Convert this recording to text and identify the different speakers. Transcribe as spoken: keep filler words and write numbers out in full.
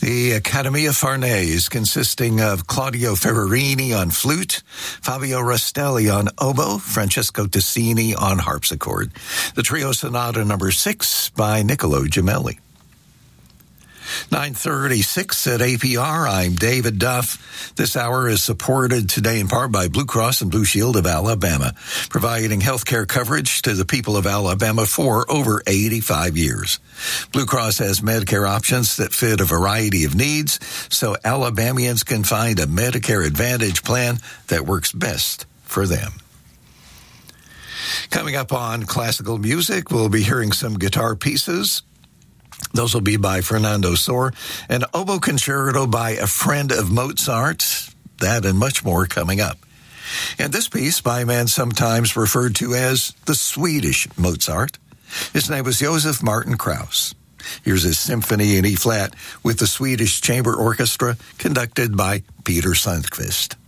Speaker 1: The Accademia Farnese, consisting of Claudio Ferrarini on flute, Fabio Rastelli on oboe, Francesco Tassini on harpsichord. The Trio Sonata number six by Niccolo Gemelli. nine thirty-six at A P R. I'm David Duff. This hour is supported today in part by Blue Cross and Blue Shield of Alabama, providing health care coverage to the people of Alabama for over eighty-five years. Blue Cross has Medicare options that fit a variety of needs, so Alabamians can find a Medicare Advantage plan that works best for them. Coming up on classical music, we'll be hearing some guitar pieces. Those will be by Fernando Sor, an oboe concerto by a friend of Mozart. That and much more coming up. And this piece by a man sometimes referred to as the Swedish Mozart. His name was Joseph Martin Krauss. Here's his symphony in E-flat with the Swedish Chamber Orchestra, conducted by Peter Sundqvist.